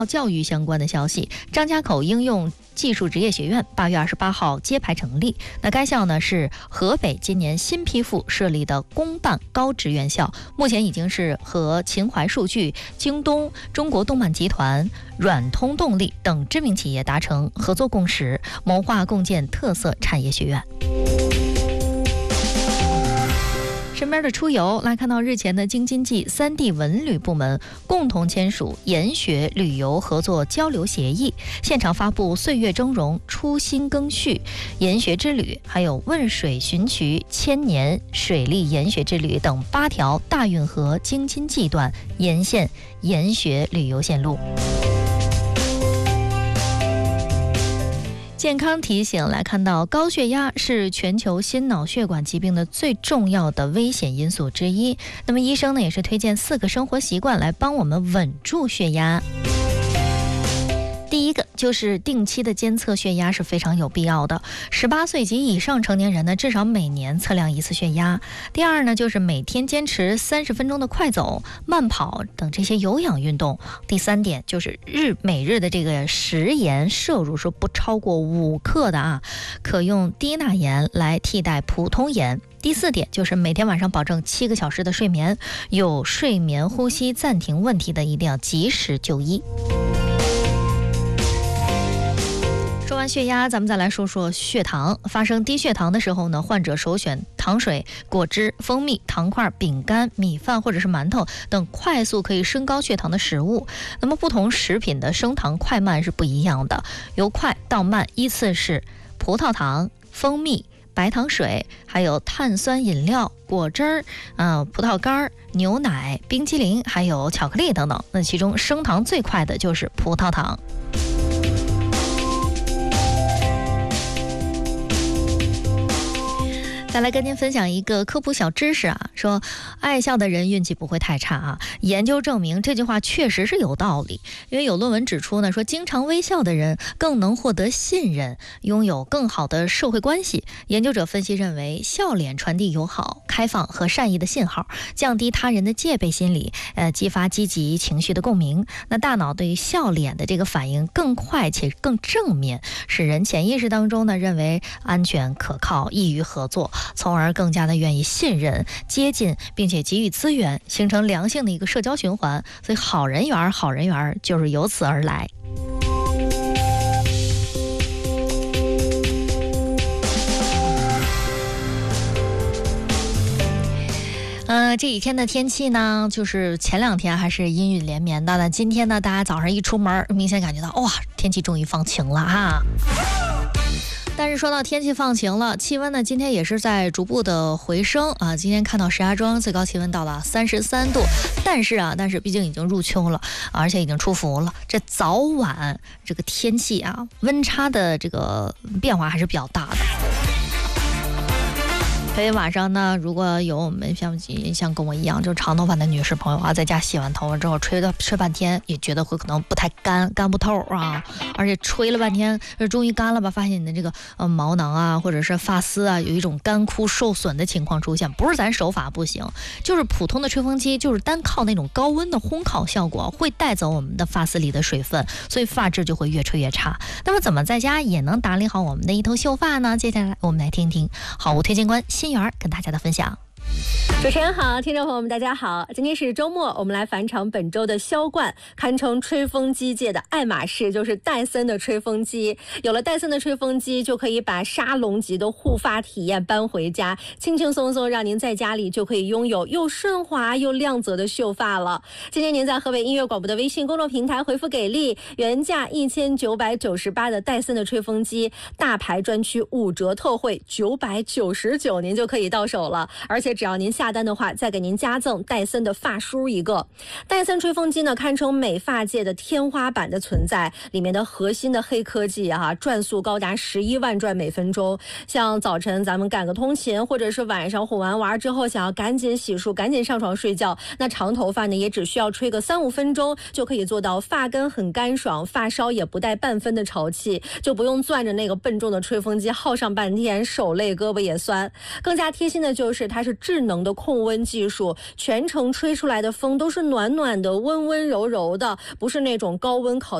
教育相关的消息，张家口应用技术职业学院8月28号揭牌成立。那该校呢是河北今年新批复设立的公办高职院校，目前已经是和秦淮数据、京东、中国动漫集团、软通动力等知名企业达成合作共识，谋划共建特色产业学院。身边的出游来看到日前的京津冀3D 文旅部门共同签署研学旅游合作交流协议，现场发布岁月峥嵘、初心更续、研学之旅，还有问水寻渠、千年水利研学之旅等8条大运河京津冀段沿线研学旅游线路。健康提醒来看到，高血压是全球心脑血管疾病的最重要的危险因素之一。那么医生呢也是推荐4个生活习惯来帮我们稳住血压。第一个就是定期的监测血压是非常有必要的，18岁及以上成年人呢至少每年测量1次血压。第二呢就是每天坚持30分钟的快走、慢跑等这些有氧运动。第三点就是每日的这个食盐摄入是不超过5克的可用低钠盐来替代普通盐。第4点就是每天晚上保证7个小时的睡眠，有睡眠呼吸暂停问题的一定要及时就医。说完血压，咱们再来说说血糖。发生低血糖的时候呢，患者首选糖水、果汁、蜂蜜、糖块、饼干、米饭或者是馒头等快速可以升高血糖的食物。那么不同食品的升糖快慢是不一样的，由快到慢依次是葡萄糖、蜂蜜、白糖水，还有碳酸饮料、果汁葡萄干、牛奶、冰淇淋，还有巧克力等等。那其中升糖最快的就是葡萄糖。再来跟您分享一个科普小知识说爱笑的人运气不会太差研究证明这句话确实是有道理，因为有论文指出呢，说经常微笑的人更能获得信任，拥有更好的社会关系。研究者分析认为，笑脸传递友好、开放和善意的信号，降低他人的戒备心理，激发积极情绪的共鸣。那大脑对于笑脸的这个反应更快且更正面，使人潜意识当中呢认为安全可靠，易于合作，从而更加的愿意信任、接近，并且给予资源，形成良性的一个社交循环。所以好人缘就是由此而来。这几天的天气呢，就是前2天还是阴雨连绵的，那今天呢，大家早上一出门，明显感觉到哇，天气终于放晴了但是说到天气放晴了，气温呢今天也是在逐步的回升今天看到石家庄最高气温到了33度，但是毕竟已经入秋了，而且已经出伏了，这早晚这个天气温差的这个变化还是比较大的。所以晚上呢，如果有我们像跟我一样就是长头发的女士朋友在家洗完头发之后吹半天，也觉得会可能不太干不透而且吹了半天终于干了吧，发现你的这个毛囊或者是发丝有一种干枯受损的情况出现。不是咱手法不行，就是普通的吹风机就是单靠那种高温的烘烤效果会带走我们的发丝里的水分，所以发质就会越吹越差。那么怎么在家也能打理好我们的一头秀发呢？接下来我们来听听好物推荐官心源跟大家的分享。 主持人好，听众朋友们大家好，今天是周末，我们来返场本周的销冠，堪称吹风机界的爱马仕，就是戴森的吹风机。有了戴森的吹风机，就可以把沙龙级的护发体验搬回家，轻轻松松让您在家里就可以拥有又顺滑又亮泽的秀发了。今天您在河北音乐广播的微信公众平台回复给力，原价1998的戴森的吹风机大牌专区5折特惠999，您就可以到手了。而且只要您下单的话，再给您加赠戴森的发梳一个。戴森吹风机呢，堪称美发界的天花板的存在，里面的核心的黑科技转速高达11万转每分钟。像早晨咱们赶个通勤，或者是晚上哄完娃之后想要赶紧洗漱赶紧上床睡觉，那长头发呢也只需要吹个3-5分钟就可以做到发根很干爽，发梢也不带半分的潮气，就不用攥着那个笨重的吹风机耗上半天，手累胳膊也酸。更加贴心的就是它是智能的控温技术，全程吹出来的风都是暖暖的、温温柔柔的，不是那种高温烤